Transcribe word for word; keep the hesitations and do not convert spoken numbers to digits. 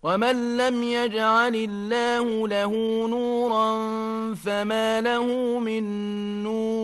ومن لم يجعل الله له نورا فما له من نور.